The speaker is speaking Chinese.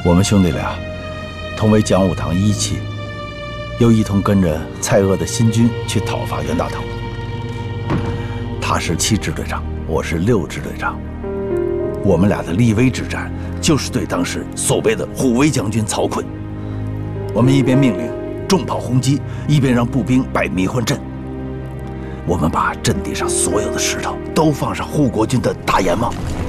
我们兄弟俩同为讲武堂一期，又一同跟着蔡锷的新军去讨伐袁大头。他是7支队长，我是6支队长。我们俩的立威之战，就是对当时所谓的虎威将军曹锟。我们一边命令重炮轰击，一边让步兵摆迷幻阵。我们把阵地上所有的石头都放上护国军的大檐幕，